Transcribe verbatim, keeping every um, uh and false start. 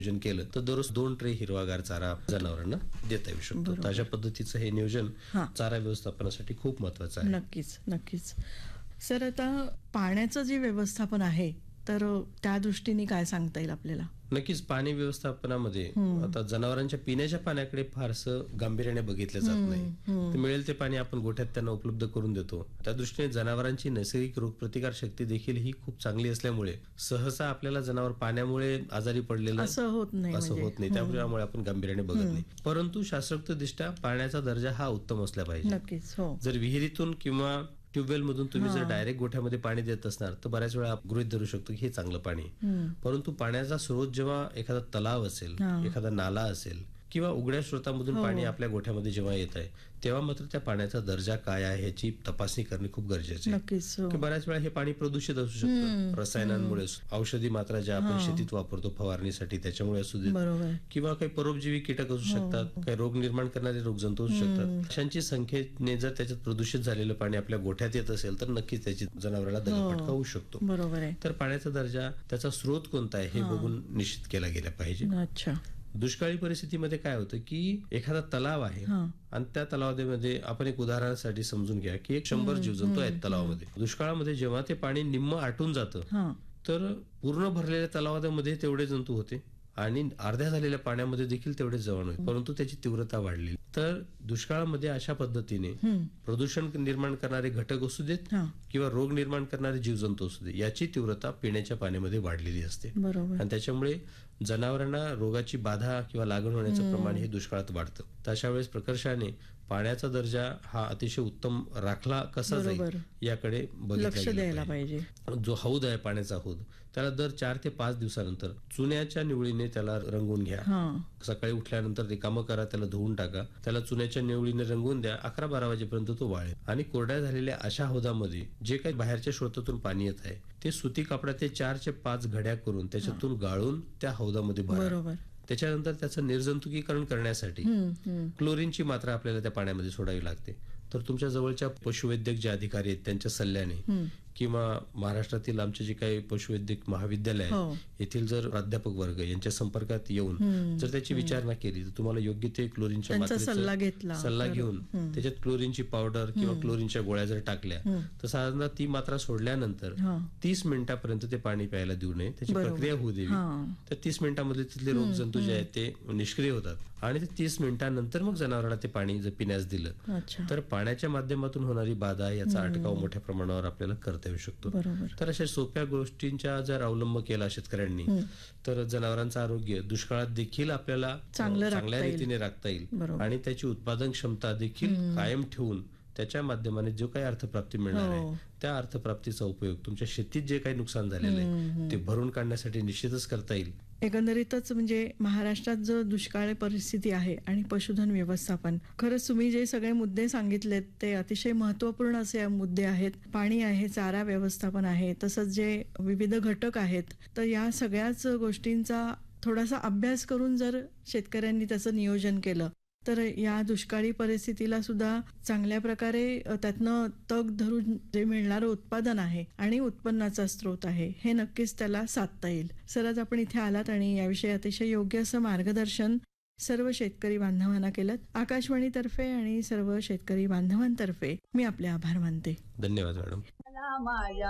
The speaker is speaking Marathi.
नियोजन केलं तर दररोज दोन ट्रे हिरवागार चारा जनावरांना देता येऊ शकतो. बरोबर. अशा पद्धतीचं हे नियोजन हा. चारा व्यवस्थापनासाठी खूप महत्वाचं आहे. नक्कीच नक्कीच. सर, आता पाण्याचं जे व्यवस्थापन आहे तर त्या दृष्टीने काय सांगता येईल आपल्याला? नक्कीच पाणी व्यवस्थापनामध्ये आता जनावरांच्या पिण्याच्या पाण्याकडे फारसं गांभीर्याने बघितलं जात नाही. तर मिळेल ते पाणी आपण गोठ्यात त्यांना उपलब्ध करून देतो. त्या दृष्टीने जनावरांची नैसर्गिक रोगप्रतिकार शक्ती देखील ही खूप चांगली असल्यामुळे सहसा आपल्याला जनावर पाण्यामुळे आजारी पडलेलं असं होत नाही असं म्हणजे. होत नाही. त्यामुळे आपण गांभीर्याने बघत नाही. परंतु शास्त्रोक्त दृष्ट्या पाण्याचा दर्जा हा उत्तम असला पाहिजे. नक्कीच. हो. जर विहिरीतून किंवा ट्यूबवेल मधून तुम्ही जर डायरेक्ट गोठ्यामध्ये पाणी देत असणार तर बऱ्याच वेळा गृहीत धरू शकतो की हे चांगलं पाणी. परंतु पाण्याचा स्रोत जेव्हा एखादा तलाव असेल, एखादा नाला असेल किंवा उघड्या स्रोतामधून पाणी आपल्या गोठ्यामध्ये जेव्हा येत आहे तेव्हा मात्र त्या पाण्याचा दर्जा काय आहे ह्याची तपासणी करणे खूप गरजेचे आहे. की बऱ्याच वेळा हे पाणी प्रदूषित असू शकतं रसायनांमुळे, औषधी मात्रा ज्या आपण शेतीत वापरतो फवारणीसाठी त्याच्यामुळे असू देत किंवा काही परोपजीवी कीटक असू शकतात, काही रोग निर्माण करणारे रोगजंतू असू शकतात. अशांची संख्येने जर त्याच्यात प्रदूषित झालेलं पाणी आपल्या गोठ्यात येत असेल तर नक्कीच त्याची जनावराला दगदफटका होऊ शकतो. बरोबर आहे. तर पाण्याचा दर्जा त्याचा स्रोत कोणता आहे हे बघून निश्चित केला गेला पाहिजे. अच्छा. दुष्काळी परिस्थितीमध्ये काय होतं की एखादा तलाव आहे आणि त्या तलावामध्ये आपण एक उदाहरणासाठी समजून घ्या की एक शंभर जीवजंतू आहेत तलावामध्ये. दुष्काळामध्ये जेव्हा ते पाणी निम्म आटून जातं तर पूर्ण भरलेल्या तलावामध्ये तेवढे जंतू होते आणि अर्ध्या झालेल्या पाण्यामध्ये देखील तेवढेच जवळ होते, परंतु त्याची तीव्रता वाढली. तर दुष्काळामध्ये अशा पद्धतीने प्रदूषण निर्माण करणारे घटक असू देत किंवा रोग निर्माण करणारे जीवजंतू असू दे याची तीव्रता पिण्याच्या पाण्यामध्ये वाढलेली असते आणि त्याच्यामुळे जनावरांना रोगाची बाधा किंवा लागण होण्याचं प्रमाण हे दुष्काळात वाढतं. तर अशा वेळेस प्रकर्षाने पाण्याचा दर्जा हा अतिशय उत्तम राखला कसा जाईल याकडे लक्ष द्यायला पाहिजे. जो हौद आहे पाण्याचा हौद त्याला दर चार ते पाच दिवसानंतर चुन्याच्या निवळीने त्याला रंगवून घ्या. सकाळी उठल्यानंतर रिकामं करा, त्याला धुवून टाका, त्याला चुन्याच्या निवळीने रंगवून द्या. अकरा बारा वाजेपर्यंत तो वाळेल आणि कोरड्या झालेल्या अशा हौदामध्ये जे काही बाहेरच्या स्रोतातून पाणी येत आहे ते सुती कापडाचे चार ते पाच घड्या करून त्याच्यातून गाळून त्या हौदामध्ये भरा. त्याच्यानंतर त्याचं निर्जंतुकीकरण करण्यासाठी क्लोरीनची मात्रा आपल्याला त्या पाण्यामध्ये सोडावी लागते. तर तुमच्या जवळच्या पशुवैद्यक जे अधिकारी आहेत त्यांच्या सल्ल्याने किंवा महाराष्ट्रातील आमचे जे काही पशुवैद्यक महाविद्यालय आहे येथील जर प्राध्यापक वर्ग यांच्या संपर्कात येऊन जर त्याची विचारणा केली तर तुम्हाला योग्य ते क्लोरीनच्या मात्रेचा सल्ला घेतला सल्ला घेऊन त्याच्यात क्लोरीनची पावडर किंवा क्लोरीनच्या गोळ्या जर टाकल्या तर साधारणतः ती मात्रा सोडल्यानंतर तीस मिनिटापर्यंत ते पाणी प्यायला देऊ नये, त्याची प्रक्रिया होऊ देवी. तर तीस मिनिटांमध्ये तिथले रोगजंतू जे आहेत ते निष्क्रिय होतात आणि ते तीस मिनिटांनंतर मग जनावराला ते पाणी जर पिण्यास दिलं तर पाण्याच्या माध्यमातून होणारी बाधा याचा अटकाव मोठ्या प्रमाणावर आपल्याला करता येऊ शकतो. तर अशा सोप्या गोष्टींचा जर अवलंब केला शेतकऱ्यांनी तर जनावरांचं आरोग्य दुष्काळात देखील आपल्याला चांगल्या रीतीने राखता येईल आणि त्याची उत्पादन क्षमता देखील कायम ठेवून त्याच्या माध्यमाने जो काही अर्थप्राप्ती मिळणार आहे त्या अर्थप्राप्तीचा उपयोग तुमच्या शेतीत जे काही नुकसान झालेलं आहे ते भरून काढण्यासाठी निश्चितच करता येईल. एकंदरीतच म्हणजे महाराष्ट्रात जो दुष्काळी परिस्थिती आहे आणि पशुधन व्यवस्थापन, खरंच तुम्ही जे सगळे मुद्दे सांगितलेत ते अतिशय महत्वपूर्ण असे मुद्दे आहेत. पाणी आहे, चारा व्यवस्थापन आहे, तसंच जे विविध घटक आहेत, तर या सगळ्याच गोष्टींचा थोडासा अभ्यास करून जर शेतकऱ्यांनी त्याचं नियोजन केलं तर या दुष्काळी परिस्थितीला सुद्धा चांगल्या प्रकारे त्यातनं तग धरून जे मिळणारं उत्पादन आहे आणि उत्पन्नाचा स्रोत आहे हे नक्कीच त्याला साधता येईल. सर, आज आपण इथे आलात आणि याविषयी अतिशय योग्य असं मार्गदर्शन सर्व शेतकरी बांधवांना केलं. आकाशवाणीतर्फे आणि सर्व शेतकरी बांधवांतर्फे मी आपले आभार मानते. धन्यवाद मॅडम.